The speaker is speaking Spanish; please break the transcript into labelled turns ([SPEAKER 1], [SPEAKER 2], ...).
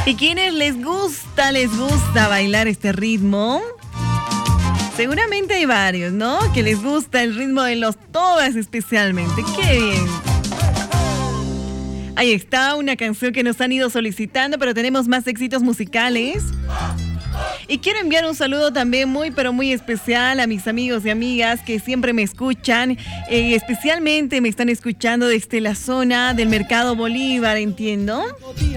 [SPEAKER 1] ¿Y quiénes les gusta bailar este ritmo? Seguramente hay varios, ¿no? Que les gusta el ritmo de los tobas especialmente. ¡Qué bien! Ahí está una canción que nos han ido solicitando, pero tenemos más éxitos musicales. Y quiero enviar un saludo también muy, pero muy especial a mis amigos y amigas que siempre me escuchan. Especialmente me están escuchando desde la zona del Mercado Bolívar, entiendo.